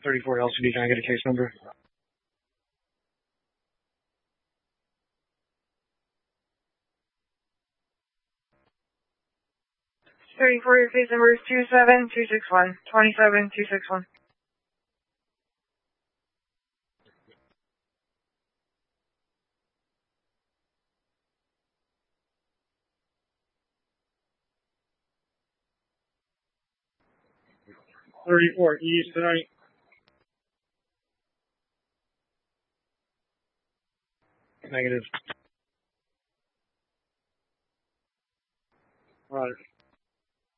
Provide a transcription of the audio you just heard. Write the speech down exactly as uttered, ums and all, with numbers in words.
thirty-four L C D, can I get a case number? thirty-four, your case number is two seven two six one, two seven two six one. thirty-four East tonight. Negative. Right.